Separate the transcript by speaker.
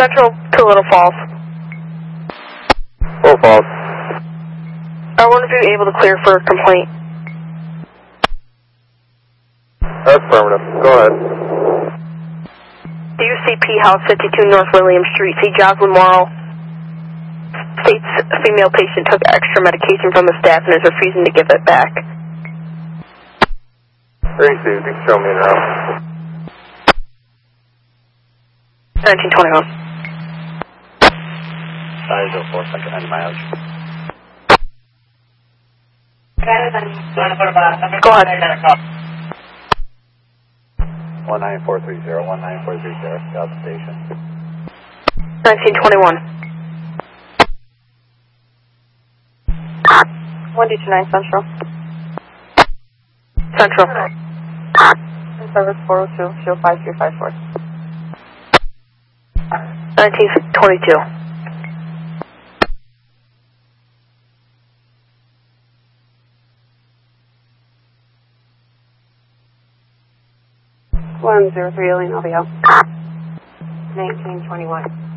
Speaker 1: Central to Little Falls.
Speaker 2: Little Falls.
Speaker 1: I wonder if you're able to clear for a complaint.
Speaker 2: Affirmative. Go ahead.
Speaker 1: UCP House 52 North William Street. See Jocelyn Morrow. States a female patient took extra medication from the staff and is refusing to give it back.
Speaker 2: Very soon. You can show me now.
Speaker 1: 1921.
Speaker 3: 504, second 90 miles.
Speaker 1: Go ahead.
Speaker 3: 19430, 19430, South Station.
Speaker 1: 1921.
Speaker 4: 129 Central.
Speaker 1: Central.
Speaker 4: Service 402, show 5354.
Speaker 1: 1922.
Speaker 4: One 03 Elaine, I'll be out. 1921.